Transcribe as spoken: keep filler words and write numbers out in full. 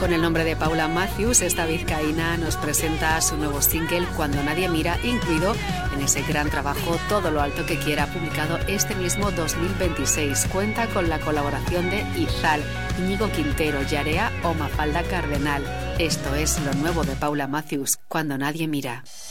Con el nombre de Paula Matthews, esta vizcaína nos presenta su nuevo single Cuando nadie mira, incluido en ese gran trabajo Todo lo alto que quiera, publicado este mismo dos mil veintiséis. Cuenta con la colaboración de Izal, Íñigo Quintero, Yarea o Mafalda Cardenal. Esto es lo nuevo de Paula Matthews, Cuando nadie mira.